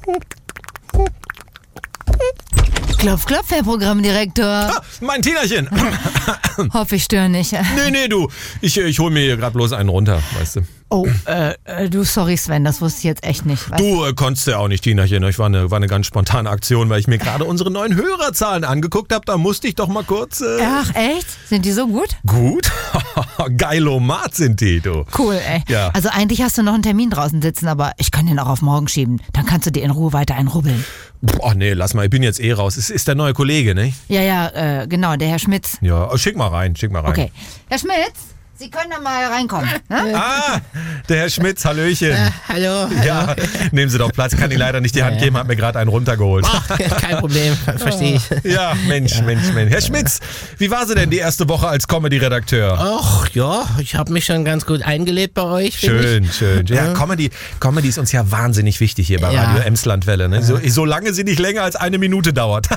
Klopf, klopf, Herr Programmdirektor. Ah, mein Tinachen. Hoffe, ich störe nicht. Nee, du. Ich hol mir hier gerade bloß einen runter, weißt du. Oh, du, sorry Sven, das wusste ich jetzt echt nicht. Weißt Du konntest ja auch nicht, Tinachen. Ich war eine ganz spontane Aktion, weil ich mir gerade unsere neuen Hörerzahlen angeguckt habe. Da musste ich doch mal kurz... Ach, echt? Sind die so gut? Gut? Geilomat sind die, du. Cool, ey. Ja. Also eigentlich hast du noch einen Termin draußen sitzen, aber ich kann den auch auf morgen schieben. Dann kannst du dir in Ruhe weiter einrubbeln. Ach nee, lass mal, ich bin jetzt raus. Ist der neue Kollege, ne? Ja, genau, der Herr Schmitz. Ja, schick mal rein. Okay. Herr Schmitz, Sie können da mal reinkommen. Ne? Ah, der Herr Schmitz, Hallöchen. Hallo. Ja, nehmen Sie doch Platz. Kann Ihnen leider nicht die Hand geben, hat mir gerade einen runtergeholt. Ach, kein Problem, verstehe ich. Ja, Mensch. Herr Schmitz, wie war sie denn die erste Woche als Comedy-Redakteur? Ach ja, ich habe mich schon ganz gut eingelebt bei euch. Schön. Ja, Comedy ist uns ja wahnsinnig wichtig hier bei Ja. Radio Emslandwelle. Ne? Solange sie nicht länger als 1 Minute dauert.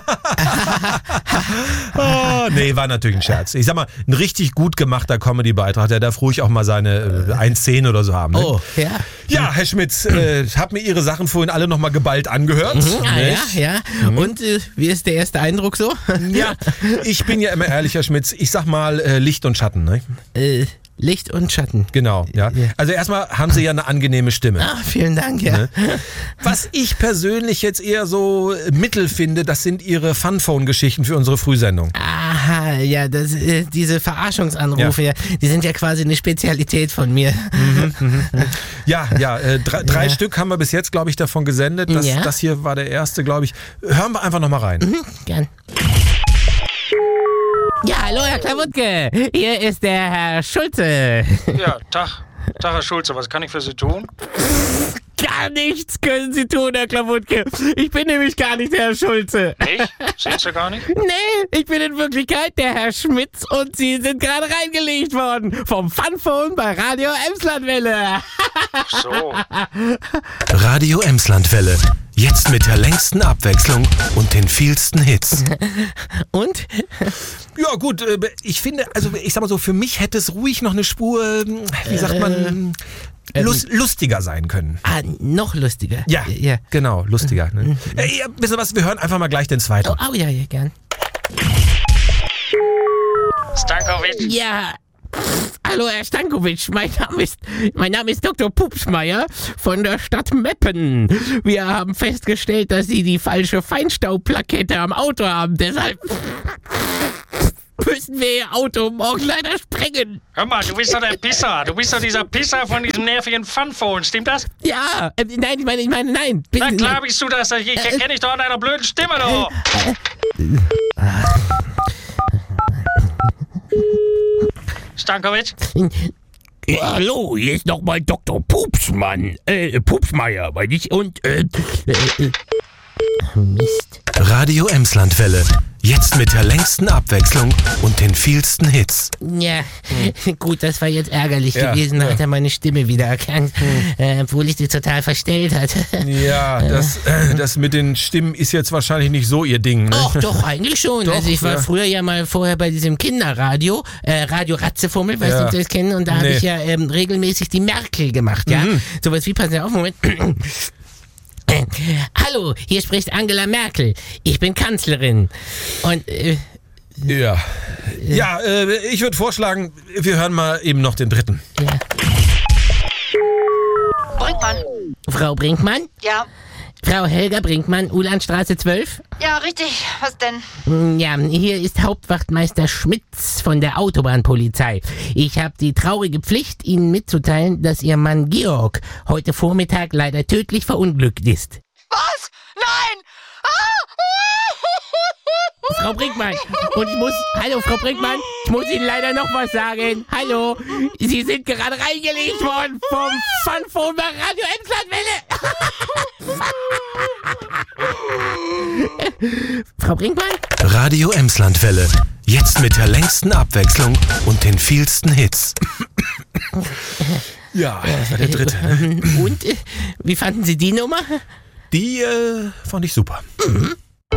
Nee, war natürlich ein Scherz. Ich sag mal, ein richtig gut gemachter Comedy-Beitrag, der darf ruhig auch mal seine 1,10 oder so haben. Ne? Oh, ja. Ja, Herr Schmitz, ich habe mir Ihre Sachen vorhin alle nochmal geballt angehört. Ja. Und wie ist der erste Eindruck so? Ja, ich bin ja immer ehrlich, Herr Schmitz. Ich sag mal Licht und Schatten. Ne? Licht und Schatten. Genau, ja. Also erstmal haben Sie ja eine angenehme Stimme. Ah, vielen Dank, ja. Ne? Was ich persönlich jetzt eher so mittel finde, das sind Ihre Funphone-Geschichten für unsere Frühsendung. Aha, ja, diese Verarschungsanrufe, ja, die sind ja quasi eine Spezialität von mir. Ja, drei Stück haben wir bis jetzt, glaube ich, davon gesendet. Das hier war der erste, glaube ich. Hören wir einfach nochmal rein. Gern. Ja, hallo Herr Klawutke, hier ist der Herr Schulze. Ja, Tag Herr Schulze, was kann ich für Sie tun? Gar nichts können Sie tun, Herr Klawutke. Ich bin nämlich gar nicht der Herr Schulze. Nicht? Sind Sie gar nicht? Nee, ich bin in Wirklichkeit der Herr Schmitz und Sie sind gerade reingelegt worden vom Funphone bei Radio Emslandwelle. Ach so. Radio Emslandwelle. Jetzt mit der längsten Abwechslung und den vielsten Hits. Und? Ja gut, ich finde, also ich sag mal so, für mich hätte es ruhig noch eine Spur, wie sagt man, lustiger sein können. Ah, noch lustiger. Ja, genau, lustiger. Ne? Wisst ihr was, wir hören einfach mal gleich den zweiten. Oh ja, gern. Stankovic? Ja. Hallo Herr Stankovic, mein Name ist Dr. Pupsmeier von der Stadt Meppen. Wir haben festgestellt, dass Sie die falsche Feinstaubplakette am Auto haben. Deshalb müssen wir Ihr Auto morgen leider sprengen. Hör mal, du bist doch der Pisser. Du bist doch dieser Pisser von diesem nervigen Funphone, stimmt das? Ja, nein, ich meine, nein. Na klar bist du das. Ich erkenne dich doch an deiner blöden Stimme, doch. Stankovic? Hallo, hier ist nochmal Dr. Pupsmann. Pupsmeier, meine ich. Und, Mist. Radio Emslandwelle. Jetzt mit der längsten Abwechslung und den vielsten Hits. Ja, gut, das war jetzt ärgerlich gewesen. Da hat er meine Stimme wieder erkannt, obwohl ich die total verstellt hatte. Ja, das mit den Stimmen ist jetzt wahrscheinlich nicht so Ihr Ding, ne? Ach, doch, eigentlich schon. Doch, also ich war früher ja mal vorher bei diesem Kinderradio, Radio Ratzefummel, weiß nicht, ob Sie das kennen, und da habe ich ja regelmäßig die Merkel gemacht, ja? Sowas wie, passen Sie auf, Moment. Hallo, hier spricht Angela Merkel. Ich bin Kanzlerin. Und, Ja, ich würde vorschlagen, wir hören mal eben noch den dritten. ja. Brinkmann. Frau Brinkmann? Ja. Frau Helga Brinkmann, Ulandstraße 12? Ja, richtig. Was denn? Ja, hier ist Hauptwachtmeister Schmitz von der Autobahnpolizei. Ich habe die traurige Pflicht, Ihnen mitzuteilen, dass Ihr Mann Georg heute Vormittag leider tödlich verunglückt ist. Was? Nein! Frau Brinkmann, hallo Frau Brinkmann, ich muss Ihnen leider noch was sagen. Hallo, Sie sind gerade reingelegt worden vom Funphone bei Radio Emslandwelle. Frau Brinkmann? Radio Emslandwelle. Jetzt mit der längsten Abwechslung und den vielsten Hits. Ja, das war der dritte. Und, wie fanden Sie die Nummer? Die fand ich super. Mhm.